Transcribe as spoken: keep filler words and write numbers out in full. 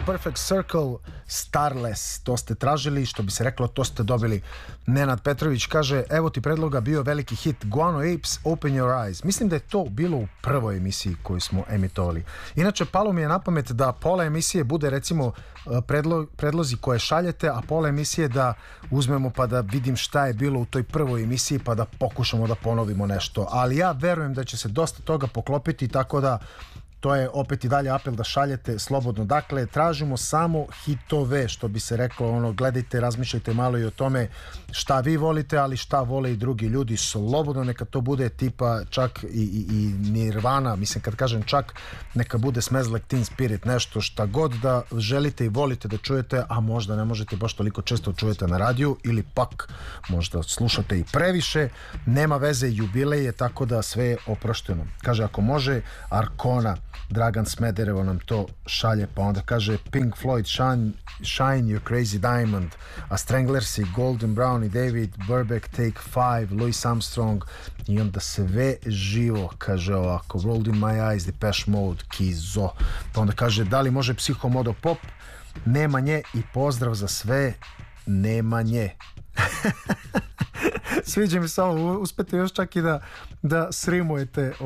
Perfect Circle, Starless, to ste tražili, što bi se reklo, to ste dobili. Nenad Petrović kaže, evo ti predloga, bio veliki hit Guano Apes, Open Your Eyes. Mislim da je to bilo u prvoj emisiji koju smo emitovali. Inače, palo mi je na pamet da pola emisije bude recimo predlo, predlozi koje šaljete, a pola emisije da uzmemo pa da vidim šta je bilo u toj prvoj emisiji pa da pokušamo da ponovimo nešto. Ali ja verujem da će se dosta toga poklopiti, tako da to je opet i dalje apel da šaljete slobodno. Dakle, tražimo samo hitove, što bi se reklo, ono, gledajte, razmišljajte malo i o tome šta vi volite, ali šta vole i drugi ljudi. Slobodno neka to bude tipa čak i, i, i Nirvana, mislim kad kažem čak, neka bude Smells Like Teen Spirit, nešto šta god da želite i volite da čujete, a možda ne možete baš toliko često čujete na radiju, ili pak možda slušate i previše, nema veze, jubilej je, tako da sve je oprošteno. Kaže, ako može, Arkona, Dragan Smederevo nam to šalje, pa onda kaže Pink Floyd, Shine, Shine Your Crazy Diamond, a Stranglersi, Golden Brown i David Burbeck, Take Five, Louis Armstrong, i onda sve živo, kaže ovako, Rolled in My Eyes, Depeche Mode, Kizo, pa onda kaže, da li može Psihomodo Pop, Nemanje, i pozdrav za sve, Nemanje. Sviđa mi se ovo, uspete još čak i da, da srimujete